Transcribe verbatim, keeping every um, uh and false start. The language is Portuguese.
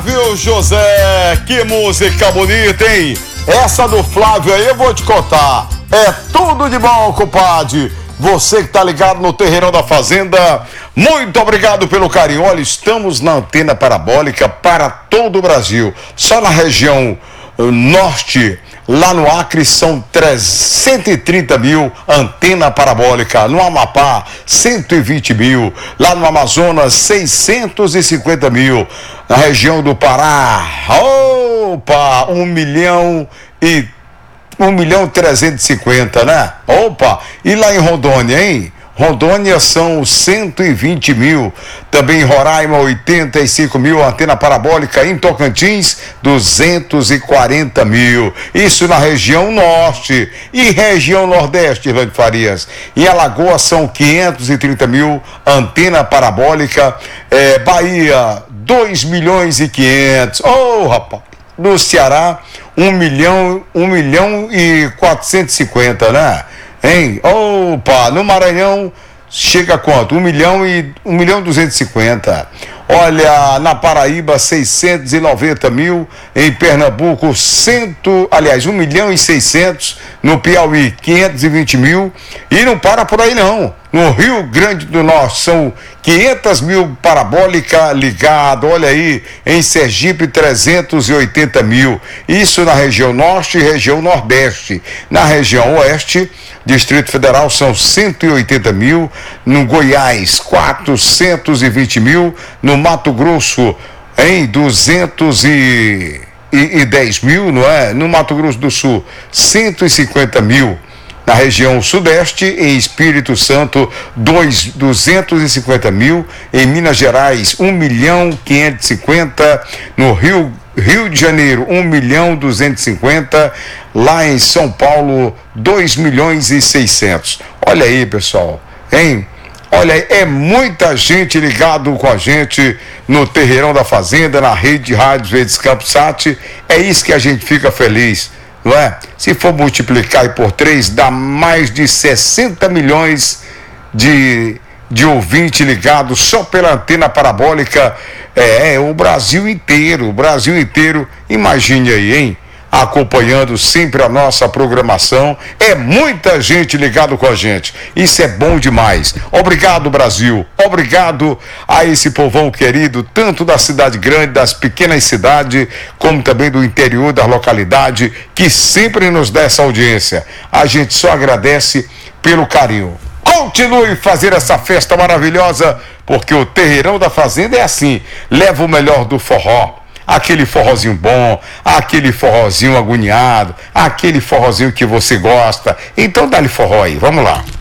Flávio José, que música bonita, hein? Essa do Flávio aí eu vou te contar. É tudo de bom, compadre. Você que tá ligado no Terreirão da Fazenda, muito obrigado pelo carinho. Olha, estamos na antena parabólica para todo o Brasil. Só na região norte, lá no Acre, são trezentos e trinta mil antena parabólica. No Amapá, cento e vinte mil. Lá no Amazonas, seiscentos e cinquenta mil. Na região do Pará, opa, um milhão e um milhão trezentos e cinquenta, né? Opa! E lá em Rondônia, hein? Rondônia são cento e vinte mil. Também em Roraima, oitenta e cinco mil. Antena parabólica em Tocantins, duzentos e quarenta mil. Isso na região norte. E região nordeste, Irlande Farias. Em Alagoas são quinhentos e trinta mil. Antena parabólica. É, Bahia, dois milhões e quinhentos. Oh, rapaz! No Ceará, um milhão, um milhão e quatrocentos e cinquenta, né? Hein? Opa, no Maranhão chega a quanto? Um milhão e um milhão duzentos e cinquenta. Olha, na Paraíba, seiscentos e noventa mil. Em Pernambuco, cento, aliás, um milhão e seiscentos. No Piauí, quinhentos e vinte mil. E não para por aí, não. No Rio Grande do Norte, são quinhentos mil parabólica ligado. Olha aí, em Sergipe, trezentos e oitenta mil. Isso na região norte e região nordeste. Na região oeste, Distrito Federal, são cento e oitenta mil. No Goiás, quatrocentos e vinte mil. No Mato Grosso, em duzentos e dez mil, não é? No Mato Grosso do Sul, cento e cinquenta mil. Na região sudeste, em Espírito Santo, duzentos e cinquenta mil. Em Minas Gerais, um milhão quinhentos e cinquenta. No Rio, Rio de Janeiro, um milhão duzentos e cinquenta. Lá em São Paulo, dois milhões e seiscentos. Olha aí, pessoal, hein? Olha aí, é muita gente ligado com a gente no Terreirão da Fazenda, na rede de rádios Verdes Campos Sat. É isso que a gente fica feliz, não é? Se for multiplicar aí por três, dá mais de sessenta milhões de, de ouvintes ligados só pela antena parabólica. É, é, o Brasil inteiro, o Brasil inteiro, imagine aí, hein? Acompanhando sempre a nossa programação. É muita gente ligado com a gente. Isso é bom demais. Obrigado, Brasil. Obrigado a esse povão querido, tanto da cidade grande, das pequenas cidades, como também do interior da localidade, que sempre nos dá essa audiência. A gente só agradece pelo carinho. Continue a fazer essa festa maravilhosa, porque o Terreirão da Fazenda é assim, leva o melhor do forró. Aquele forrozinho bom, aquele forrozinho agoniado, aquele forrozinho que você gosta. Então dá-lhe forró aí, vamos lá.